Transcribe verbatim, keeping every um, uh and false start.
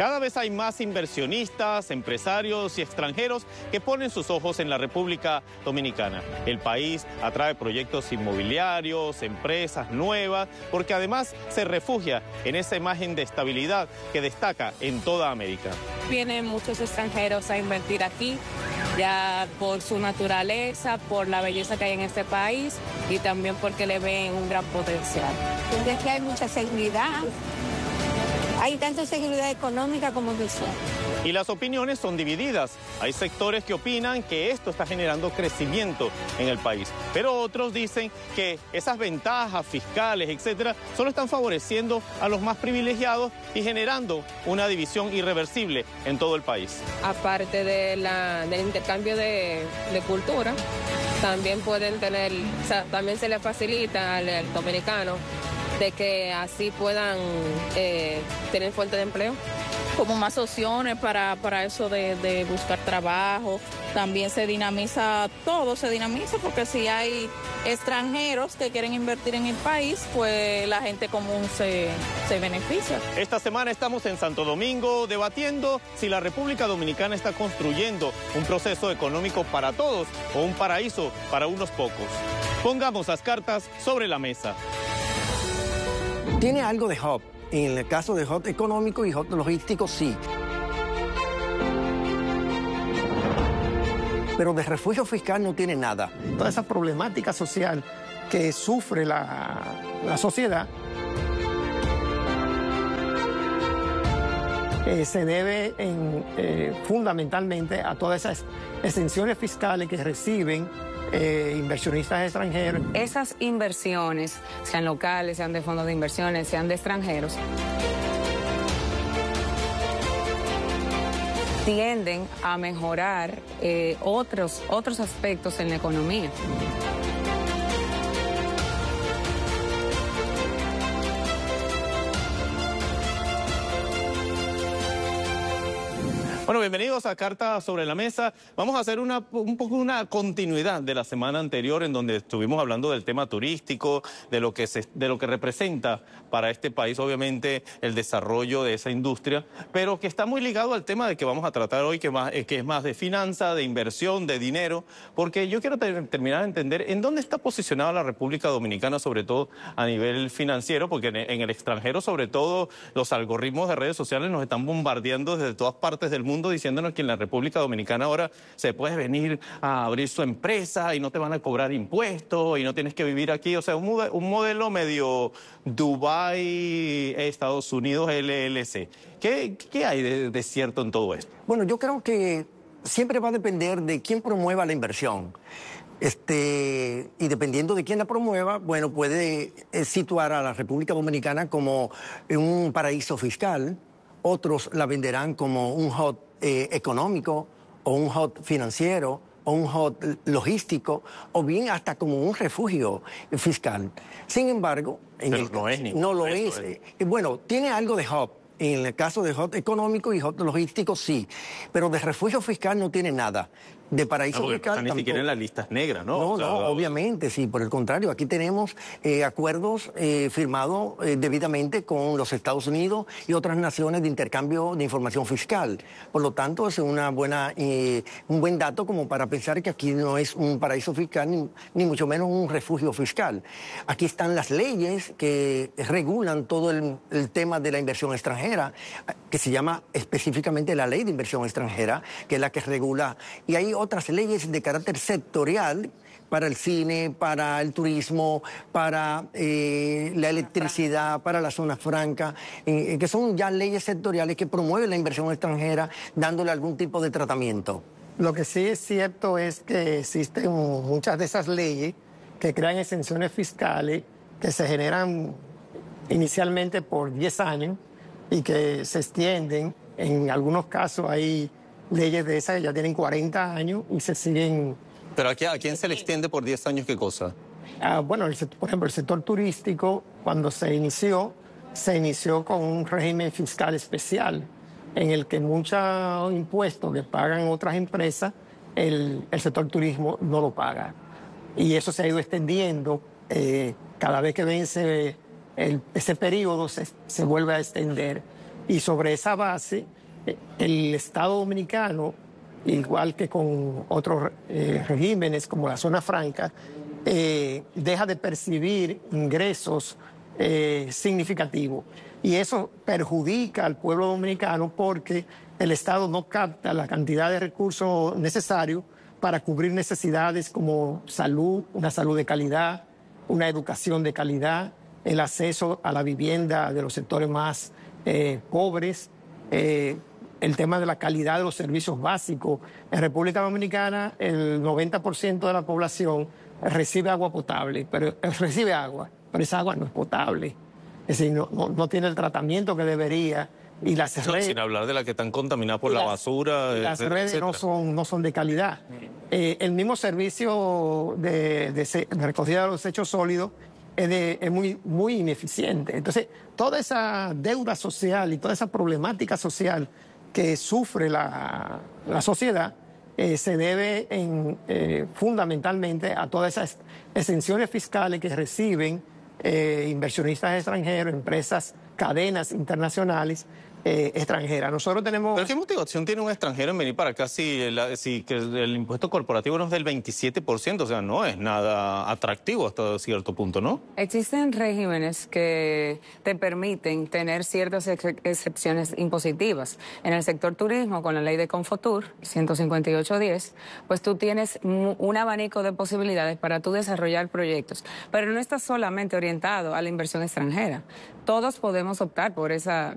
Cada vez hay más inversionistas, empresarios y extranjeros que ponen sus ojos en la República Dominicana. El país atrae proyectos inmobiliarios, empresas nuevas, porque además se refugia en esa imagen de estabilidad que destaca en toda América. Vienen muchos extranjeros a invertir aquí, ya por su naturaleza, por la belleza que hay en este país y también porque le ven un gran potencial. Es que hay mucha seguridad. Hay tanto seguridad económica como visual. Y las opiniones son divididas. Hay sectores que opinan que esto está generando crecimiento en el país, pero otros dicen que esas ventajas fiscales, etcétera, solo están favoreciendo a los más privilegiados y generando una división irreversible en todo el país. Aparte de la, del intercambio de, de cultura, también pueden tener, o sea, también se les facilita al, al dominicano de que así puedan eh, tener fuente de empleo. Como más opciones para, para eso de, de buscar trabajo. También se dinamiza todo, se dinamiza porque si hay extranjeros que quieren invertir en el país, pues la gente común se, se beneficia. Esta semana estamos en Santo Domingo debatiendo si la República Dominicana está construyendo un proceso económico para todos o un paraíso para unos pocos. Pongamos las cartas sobre la mesa. Tiene algo de hub. En el caso de hub económico y hub logístico, sí. Pero de refugio fiscal no tiene nada. Toda esa problemática social que sufre la, la sociedad eh, se debe en, eh, fundamentalmente a todas esas exenciones fiscales que reciben Eh, inversionistas extranjeros. Esas inversiones, sean locales, sean de fondos de inversiones, sean de extranjeros, tienden a mejorar eh, otros, otros aspectos en la economía. Bueno, bienvenidos a Carta sobre la Mesa. Vamos a hacer una, un poco una continuidad de la semana anterior en donde estuvimos hablando del tema turístico, de lo que se, de lo que representa para este país, obviamente, el desarrollo de esa industria, pero que está muy ligado al tema de que vamos a tratar hoy, que, más, que es más de finanza, de inversión, de dinero, porque yo quiero ter terminar de entender en dónde está posicionada la República Dominicana, sobre todo a nivel financiero, porque en, en el extranjero, sobre todo, los algoritmos de redes sociales nos están bombardeando desde todas partes del mundo, diciéndonos que en la República Dominicana ahora se puede venir a abrir su empresa y no te van a cobrar impuestos y no tienes que vivir aquí. O sea, un, un modelo medio Dubái, Estados Unidos, L L C. ¿Qué, qué hay de, de cierto en todo esto? Bueno, yo creo que siempre va a depender de quién promueva la inversión. Este, y dependiendo de quién la promueva, bueno, puede eh, situar a la República Dominicana como un paraíso fiscal. Otros la venderán como un hub eh, económico o un hub financiero o un hub logístico o bien hasta como un refugio fiscal. Sin embargo, en Pero el, no es ni no lo es. es. Eh, Bueno, tiene algo de hub. En el caso de hub económico y hub logístico, sí. Pero de refugio fiscal no tiene nada. De paraíso No, fiscal no, ni siquiera en las listas negras, ¿no? No, O sea, no, obviamente, sí, por el contrario. Aquí tenemos eh, acuerdos eh, firmados eh, debidamente con los Estados Unidos y otras naciones de intercambio de información fiscal. Por lo tanto, es una buena, eh, un buen dato como para pensar que aquí no es un paraíso fiscal, ni, ni mucho menos un refugio fiscal. Aquí están las leyes que regulan todo el, el tema de la inversión extranjera, que se llama específicamente la Ley de Inversión Extranjera, que es la que regula. Y hay otras leyes de carácter sectorial para el cine, para el turismo, para eh, la electricidad, para la zona franca, eh, que son ya leyes sectoriales que promueven la inversión extranjera dándole algún tipo de tratamiento. Lo que sí es cierto es que existen muchas de esas leyes que crean exenciones fiscales que se generan inicialmente por diez años y que se extienden. En algunos casos hay leyes de esas que ya tienen cuarenta años y se siguen... ¿Pero aquí, a quién se le extiende por diez años qué cosa? Ah, bueno, el, por ejemplo, el sector turístico, cuando se inició, se inició con un régimen fiscal especial en el que muchos impuestos que pagan otras empresas, el, el sector turismo no lo paga. Y eso se ha ido extendiendo. Eh, cada vez que vence el, ese periodo se, se vuelve a extender. Y sobre esa base, eh, el Estado dominicano, igual que con otros eh, regímenes como la zona franca, eh, deja de percibir ingresos eh, significativos. Y eso perjudica al pueblo dominicano porque el Estado no capta la cantidad de recursos necesarios para cubrir necesidades como salud, una salud de calidad, una educación de calidad, el acceso a la vivienda de los sectores más eh, pobres, eh, el tema de la calidad de los servicios básicos. En República Dominicana el noventa por ciento de la población recibe agua potable, pero recibe agua, pero esa agua no es potable. Es decir, no, no, no tiene el tratamiento que debería. Y las no, redes, sin hablar de la que están contaminadas por la las, basura. Las redes no son, no son de calidad. Eh, el mismo servicio de, de, de recogida de los desechos sólidos es, de, es muy, muy ineficiente. Entonces, toda esa deuda social y toda esa problemática social que sufre la, la sociedad eh, se debe en, eh, fundamentalmente a todas esas exenciones fiscales que reciben eh, inversionistas extranjeros, empresas, cadenas internacionales eh, extranjeras. Nosotros tenemos... ¿Pero qué motivación tiene un extranjero en venir para acá si, la, si que el impuesto corporativo no es del veintisiete por ciento? O sea, no es nada atractivo hasta cierto punto, ¿no? Existen regímenes que te permiten tener ciertas ex excepciones impositivas. En el sector turismo, con la ley de Confotur, ciento cincuenta y ocho diez, pues tú tienes un abanico de posibilidades para tú desarrollar proyectos. Pero no estás solamente orientado a la inversión extranjera. Todos podemos optar por esa